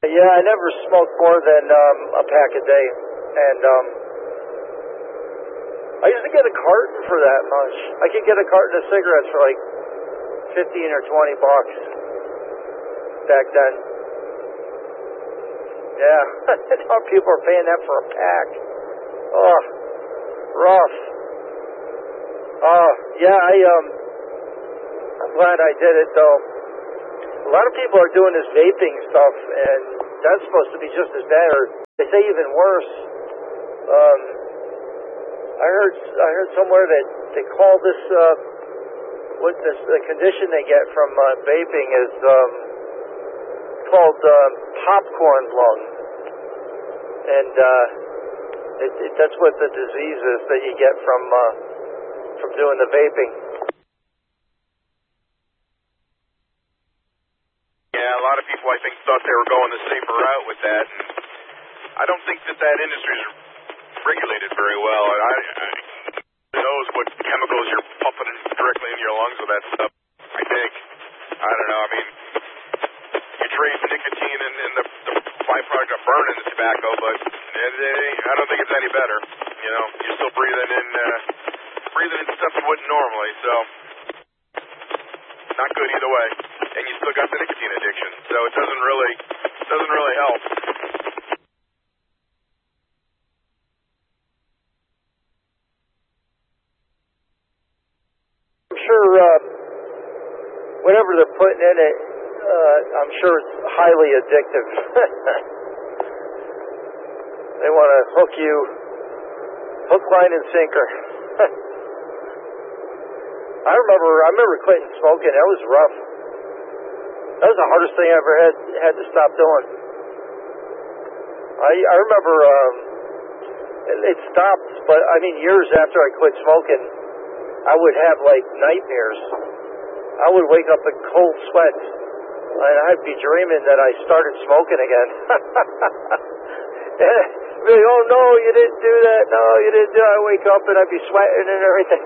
Yeah, I never smoked more than a pack a day, and I used to get a carton for that much. I could get a carton of cigarettes for like 15 or 20 bucks back then. Yeah, now people are paying that for a pack. Oh, rough. Yeah, I'm glad I did it though. A lot of people are doing this vaping stuff, and that's supposed to be just as bad, or they say even worse. I heard somewhere that they call this the condition they get from vaping is called popcorn lung, and that's what the disease is that you get from doing the vaping. Yeah, a lot of people I think thought they were going the safer route with that, and I don't think that industry is regulated very well. Who knows what chemicals you're pumping directly into your lungs with that stuff? I think. I don't know. I mean, you trace nicotine in the byproduct of burning the tobacco, but I don't think it's any better. You know, you're still breathing in stuff you wouldn't normally, so not good either way. And you still got the nicotine addiction, so it doesn't really help. I'm sure whatever they're putting in it, I'm sure it's highly addictive. They want to hook you, hook, line, and sinker. I remember quitting smoking. That was rough. That was the hardest thing I ever had to stop doing. I remember it stopped, but I mean years after I quit smoking, I would have like nightmares. I would wake up in cold sweats, and I'd be dreaming that I started smoking again. Be like, oh no, you didn't do that. No, you didn't do it. I wake up and I'd be sweating and everything.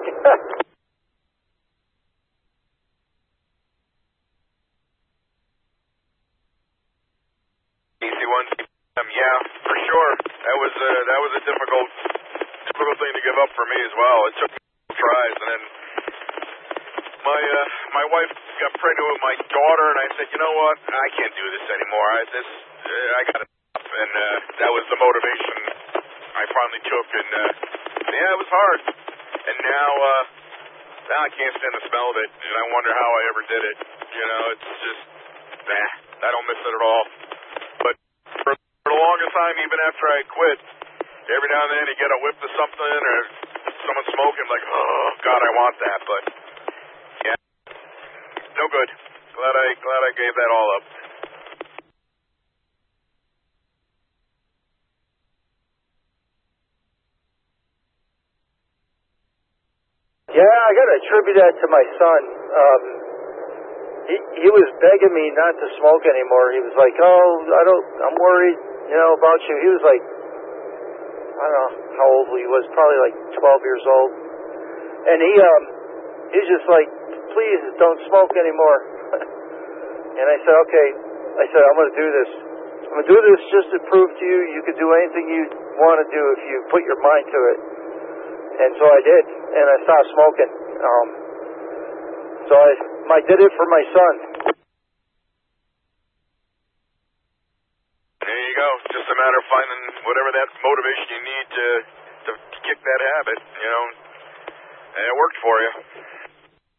Easy one. Yeah, for sure. That was a difficult thing to give up for me as well. It took me tries, and then my wife got pregnant with my daughter, and I said, you know what, I can't do this anymore. I got to stop, and that was the motivation I finally took, and yeah, it was hard. And now I can't stand the smell of it, and I wonder how I ever did it. You know, it's just, I don't miss it at all. But for the longest time, even after I quit, every now and then you get a whiff of something or someone smoking, like, oh God, I want that. But yeah, no good. Glad I gave that all up. Yeah, I got to attribute that to my son. He was begging me not to smoke anymore. He was like, oh, I'm worried, about you. He was like, I don't know how old he was, probably like 12 years old. And he's just like, please don't smoke anymore. And I said, okay. I said, I'm going to do this. I'm going to do this just to prove to you you can do anything you want to do if you put your mind to it. And so I did, and I stopped smoking. So I did it for my son. There you go. Just a matter of finding whatever that motivation you need to kick that habit, and it worked for you.